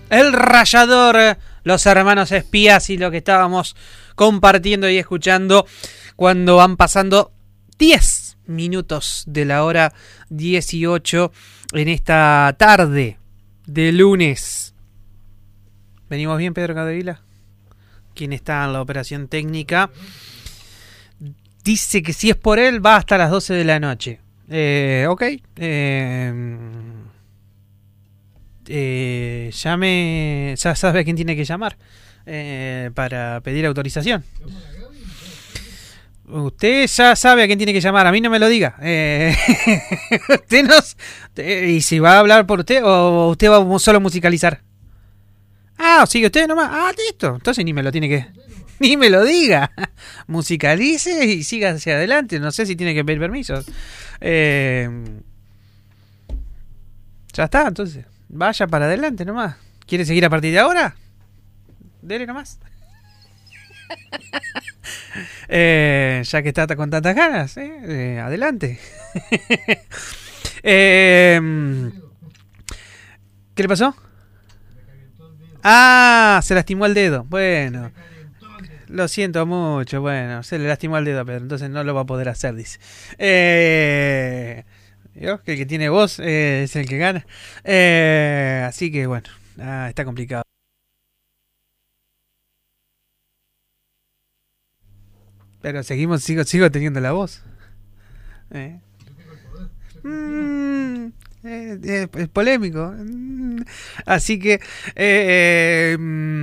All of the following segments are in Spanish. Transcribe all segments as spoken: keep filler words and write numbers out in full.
El Rayador, los hermanos espías y lo que estábamos compartiendo y escuchando cuando van pasando diez minutos de la hora dieciocho en esta tarde de lunes. ¿Venimos bien, Pedro Cadevila? Quien está en la operación técnica dice que si es por él va hasta las doce de la noche. Eh, ok. Eh, eh, llame. Ya sabe a quién tiene que llamar eh, para pedir autorización. Usted ya sabe a quién tiene que llamar. A mí no me lo diga. Eh, usted nos, y si va a hablar por usted o usted va solo a musicalizar. Ah, sigue usted nomás. Ah, listo. Entonces ni me lo tiene que... Ni me lo diga. Musicalice y siga hacia adelante. No sé si tiene que pedir permiso. Eh, ya está, entonces. Vaya para adelante nomás. ¿Quiere seguir a partir de ahora? Dele nomás. eh, ya que está con tantas ganas, eh, eh, adelante. eh, ¿Qué le pasó? Ah, se lastimó el dedo. Bueno, lo siento mucho. Bueno, se le lastimó el dedo a Pedro, entonces no lo va a poder hacer, dice. Eh, ¿yo? Que el que tiene voz eh, es el que gana. Eh, así que bueno, ah, está complicado. Pero seguimos, sigo, sigo teniendo la voz. Eh. Mm, eh, eh, es polémico. Mm, así que... Eh, eh,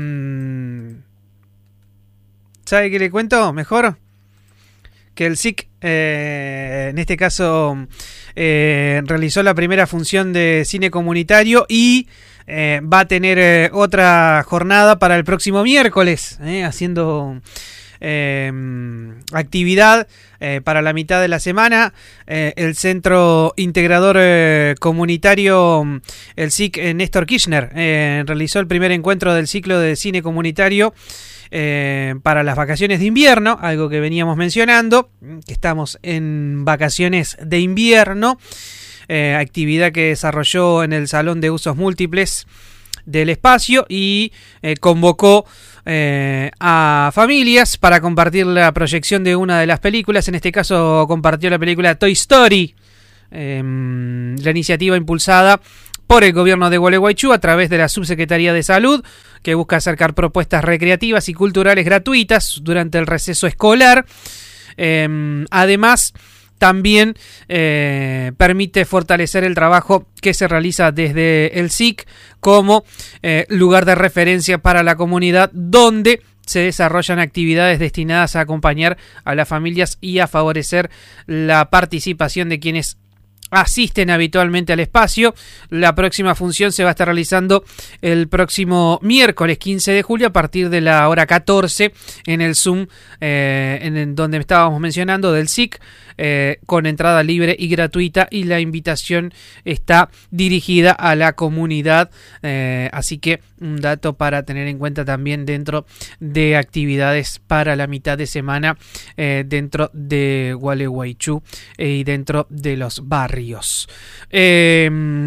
¿sabe qué le cuento? Mejor que el S I C, eh, en este caso, eh, realizó la primera función de cine comunitario y eh, va a tener eh, otra jornada para el próximo miércoles, eh, haciendo... Eh, actividad eh, para la mitad de la semana. Eh, el Centro Integrador eh, Comunitario, el S I C Néstor Kirchner, eh, realizó el primer encuentro del ciclo de cine comunitario eh, para las vacaciones de invierno, algo que veníamos mencionando, que estamos en vacaciones de invierno, eh, actividad que desarrolló en el Salón de Usos Múltiples del espacio y eh, convocó eh, a familias para compartir la proyección de una de las películas. En este caso compartió la película Toy Story, eh, la iniciativa impulsada por el gobierno de Gualeguaychú a través de la Subsecretaría de Salud, que busca acercar propuestas recreativas y culturales gratuitas durante el receso escolar. Eh, además También eh, permite fortalecer el trabajo que se realiza desde el S I C como eh, lugar de referencia para la comunidad, donde se desarrollan actividades destinadas a acompañar a las familias y a favorecer la participación de quienes asisten habitualmente al espacio. La próxima función se va a estar realizando el próximo miércoles quince de julio a partir de la hora catorce en el Zoom, eh, en donde estábamos mencionando del S I C, eh, con entrada libre y gratuita, y la invitación está dirigida a la comunidad, eh, así que un dato para tener en cuenta también dentro de actividades para la mitad de semana eh, dentro de Gualeguaychú eh, y dentro de los barrios. Eh,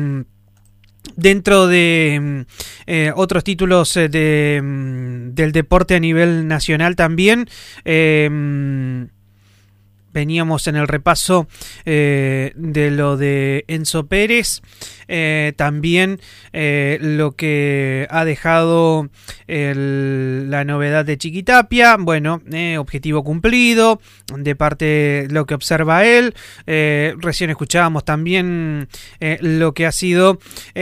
Dentro de eh, otros títulos de, del deporte a nivel nacional también, eh, veníamos en el repaso eh, de lo de Enzo Pérez, eh, también eh, lo que ha dejado el, la novedad de Chiquitapia. Bueno, eh, objetivo cumplido de parte de lo que observa él. Eh, recién escuchábamos también eh, lo que ha sido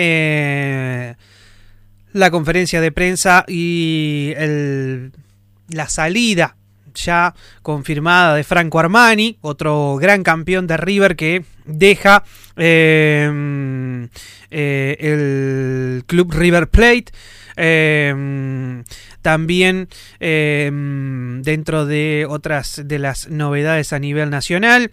eh, la conferencia de prensa y el, la salida ya confirmada de Franco Armani, otro gran campeón de River que deja eh, eh, el club River Plate. Eh, también eh, dentro de otras de las novedades a nivel nacional,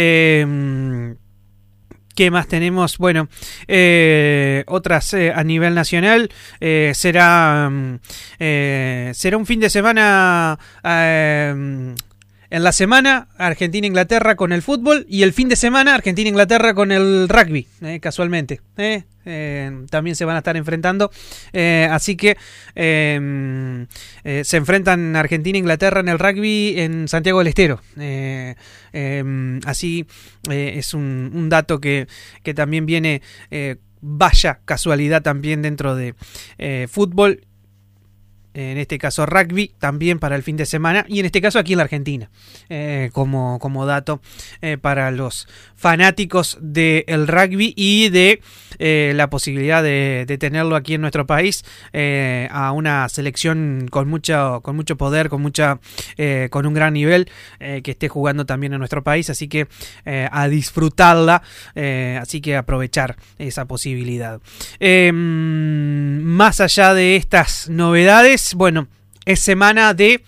eh, ¿qué más tenemos? Bueno, eh, otras eh, a nivel nacional, eh, será, eh, será un fin de semana eh, En la semana, Argentina-Inglaterra con el fútbol y el fin de semana, Argentina-Inglaterra con el rugby, eh, casualmente. Eh, eh, también se van a estar enfrentando. Eh, así que eh, eh, se enfrentan Argentina-Inglaterra en el rugby en Santiago del Estero. Eh, eh, así eh, es un, un dato que, que también viene, eh, vaya casualidad también dentro de eh, fútbol. En este caso rugby, también para el fin de semana, y en este caso aquí en la Argentina, eh, como, como dato eh, para los fanáticos del rugby y de eh, la posibilidad de, de tenerlo aquí en nuestro país, eh, a una selección con mucho, con mucho poder, con mucha, eh, con un gran nivel, eh, que esté jugando también en nuestro país, así que eh, a disfrutarla, eh, así que aprovechar esa posibilidad. Eh, más allá de estas novedades, bueno, es semana de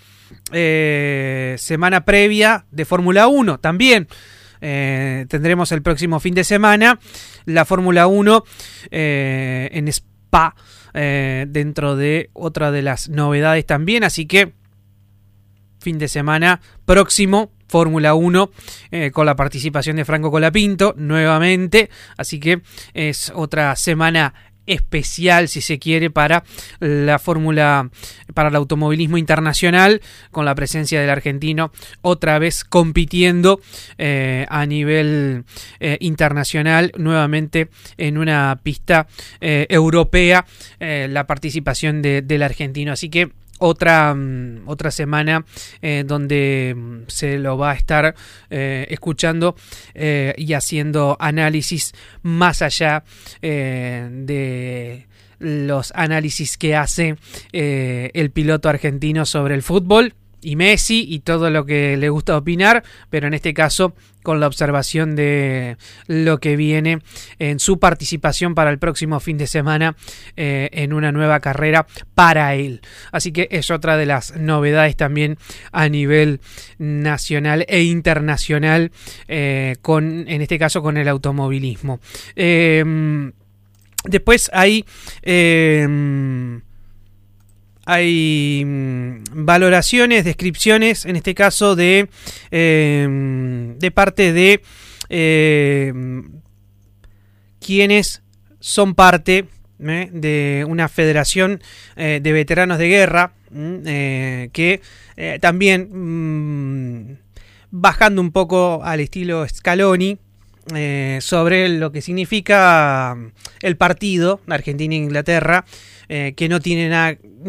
eh, semana previa de Fórmula uno también. Eh, tendremos el próximo fin de semana la Fórmula uno eh, en Spa, eh, dentro de otra de las novedades también, así que fin de semana próximo Fórmula uno, eh, con la participación de Franco Colapinto nuevamente, así que es otra semana especial, si se quiere, para la Fórmula, para el automovilismo internacional, con la presencia del argentino otra vez compitiendo eh, a nivel eh, internacional, nuevamente en una pista eh, europea, eh, la participación de, del argentino, así que Otra, otra semana eh, donde se lo va a estar eh, escuchando eh, y haciendo análisis más allá eh, de los análisis que hace eh, el piloto argentino sobre el fútbol y Messi y todo lo que le gusta opinar, pero en este caso con la observación de lo que viene en su participación para el próximo fin de semana eh, en una nueva carrera para él. Así que es otra de las novedades también a nivel nacional e internacional, eh, con, en este caso con el automovilismo. Eh, después hay... Eh, Hay valoraciones, descripciones, en este caso de, eh, de parte de eh, quienes son parte eh, de una federación eh, de veteranos de guerra, eh, que eh, también, mmm, bajando un poco al estilo Scaloni, eh, sobre lo que significa el partido Argentina-Inglaterra, eh, que no tiene nada...